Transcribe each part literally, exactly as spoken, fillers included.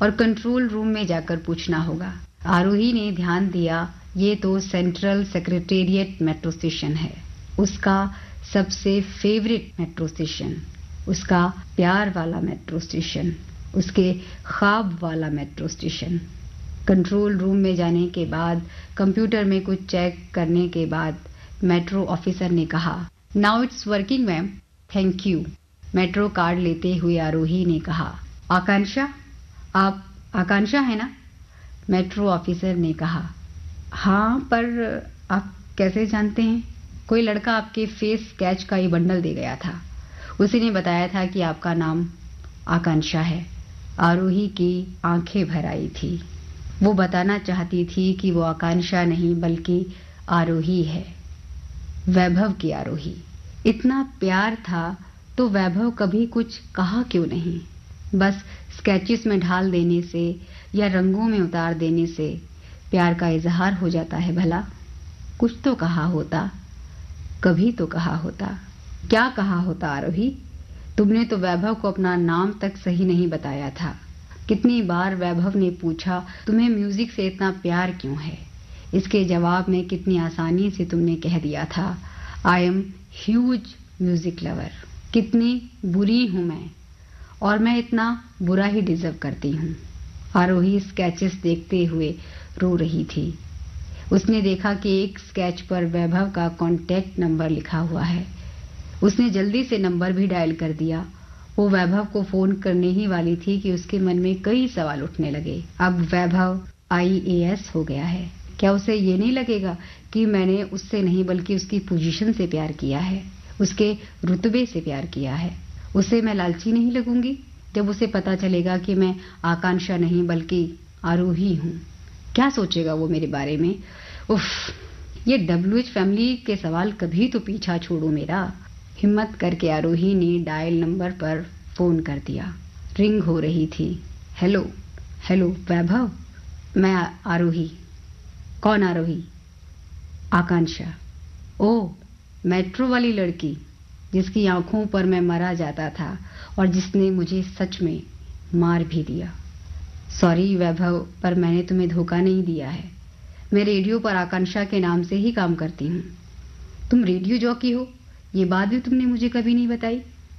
और control room में जाकर पूछना होगा। आरोही ने ध्यान दिया, ये तो सेंट्रल सेक्रेटेरिएट मेट्रो स्टेशन है, उसका सबसे फेवरेट मेट्रो स्टेशन, उसका प्यार वाला मेट्रो स्टेशन, उसके ख्वाब वाला मेट्रो स्टेशन। कंट्रोल रूम में जाने के बाद कंप्यूटर में कुछ चेक करने के बाद मेट्रो ऑफिसर ने कहा, now it's working ma'am, thank you. Metro card लेते हुए आरोही ने कहा, आकांक्षा, आप आकांक्षा है ना? मेट्रो ऑफिसर ने कहा, हाँ, पर आप कैसे जानते हैं? कोई लड़का आपके फेस स्केच का ये बंडल दे गया था, उसी ने बताया था कि आपका नाम आकांक्षा है। आरोही की आंखें भर आई थी। वो बताना चाहती थी कि वो आकांक्षा नहीं बल्कि आरोही है, वैभव की आरोही। इतना प्यार था तो वैभव कभी कुछ कहा क्यों नहीं? बस स्केचेस में ढाल देने से या रंगों में उतार देने से प्यार का इजहार हो जाता है भला? कुछ तो कहा होता, कभी तो कहा होता। क्या कहा होता आरोही? तुमने तो वैभव को अपना नाम तक सही नहीं बताया था। कितनी बार वैभव ने पूछा, तुम्हें म्यूजिक से इतना प्यार क्यों है? इसके जवाब में कितनी आसानी से तुमने कह दिया था, I am huge music lover. कितनी बुरी हूं मैं, और मैं इतना बुरा ही डिजर्व करती हूँ। आरोही स्केचेस देखते हुए रो रही थी। उसने देखा कि एक स्केच पर वैभव का कॉन्टैक्ट नंबर लिखा हुआ है। उसने जल्दी से नंबर भी डायल कर दिया। वो वैभव को फोन करने ही वाली थी कि उसके मन में कई सवाल उठने लगे। अब वैभव आई ए एस हो गया है, क्या उसे ये नहीं लगेगा कि मैंने उससे नहीं बल्कि उसकी पोजीशन से प्यार किया है, उसके रुतबे से प्यार किया है? उसे मैं लालची नहीं लगूंगी जब उसे पता चलेगा कि मैं आकांक्षा नहीं बल्कि आरोही हूँ? क्या सोचेगा वो मेरे बारे में? उफ, ये डब्ल्यू एच फैमिली के सवाल कभी तो पीछा छोड़ो मेरा। हिम्मत करके आरोही ने डायल नंबर पर फोन कर दिया। रिंग हो रही थी। हेलो हेलो वैभव, मैं आरोही। कौन आरोही? आकांक्षा। ओह, मेट्रो वाली लड़की जिसकी आंखों पर मैं मरा जाता था और जिसने मुझे सच में मार भी दिया। सॉरी वैभव, पर मैंने तुम्हें धोखा नहीं दिया है। मैं रेडियो पर आकांक्षा के नाम से ही काम करती हूँ। तुम रेडियो जॉकी हो, ये बात भी तुमने मुझे कभी नहीं बताई।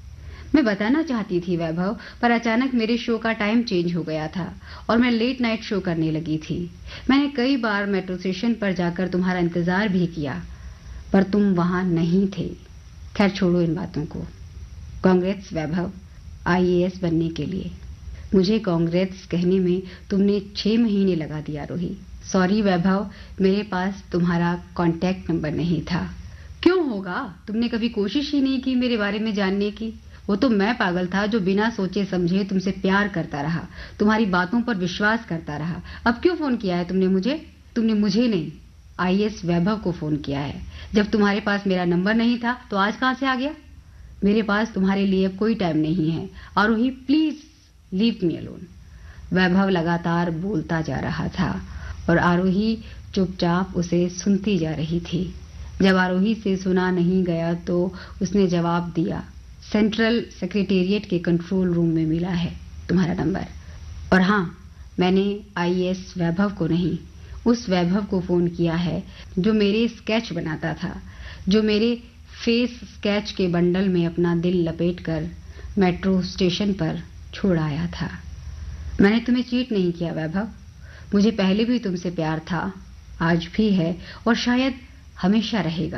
मैं बताना चाहती थी वैभव, पर अचानक मेरे शो का टाइम चेंज हो गया था और मैं लेट नाइट शो करने लगी थी। मैंने कई बार मेट्रो स्टेशन पर जाकर तुम्हारा इंतजार भी किया, पर तुम वहां नहीं थे। खैर छोड़ो इन बातों को। Congrats Vaibhav, I A S बनने के लिए। मुझे कांग्रेट्स कहने में तुमने छह महीने लगा दिया रोही। सॉरी वैभव, मेरे पास तुम्हारा कांटेक्ट नंबर नहीं था। क्यों होगा? तुमने कभी कोशिश ही नहीं की मेरे बारे में जानने की। वो तो मैं पागल था जो बिना सोचे समझे तुमसे प्यार करता रहा, तुम्हारी बातों पर विश्वास करता रहा। अब क्यों फोन किया है तुमने मुझे? तुमने मुझे नहीं, आई ए एस वैभव को फोन किया है। जब तुम्हारे पास मेरा नंबर नहीं था तो आज कहां से आ गया? मेरे पास तुम्हारे लिए अब कोई टाइम नहीं है। आरोही प्लीज लीव मी अलोन। वैभव लगातार बोलता जा रहा था और आरोही चुपचाप उसे सुनती जा रही थी। जब आरोही से सुना नहीं गया तो उसने जवाब दिया, सेंट्रल सेक्रेटेरिएट के कंट्रोल रूम में मिला है तुम्हारा नंबर। और हाँ, मैंने आई ए एस वैभव को नहीं, उस वैभव को फोन किया है जो मेरे स्केच बनाता था, जो मेरे फेस स्केच के बंडल में अपना दिल लपेटकर मेट्रो स्टेशन पर छोड़ आया था। मैंने तुम्हें चीट नहीं किया वैभव। मुझे पहले भी तुमसे प्यार था, आज भी है और शायद हमेशा रहेगा।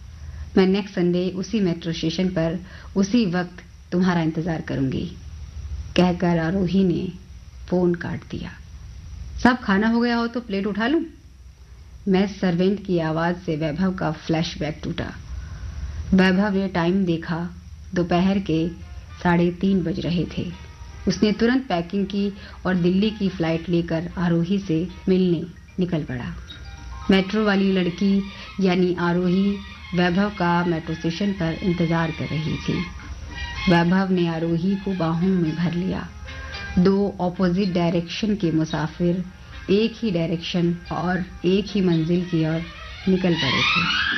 मैं नेक्स्ट संडे उसी मेट्रो स्टेशन पर उसी वक्त तुम्हारा इंतजार करूंगी। कहकर आरोही ने फोन काट दिया। सब खाना हो गया हो तो प्लेट उठा लूं? मैं सर्वेंट की आवाज से वैभव का फ्लैशबैक टूटा। वैभव ने टाइम देखा, दोपहर के साढ़े तीन बज रहे थे। उसने तुरंत पैकिंग की और दिल्ली की फ्लाइट लेकर आरोही से मिलने निकल पड़ा। मेट्रो वाली लड़की यानी आरोही वैभव का मेट्रो स्टेशन पर इंतजार कर रही थी। वैभव ने आरोही को बाहों में भर लिया। दो ऑपोजिट डायरेक्शन के मुसाफिर एक ही डायरेक्शन और एक ही मंजिल की ओर निकल पड़े थे।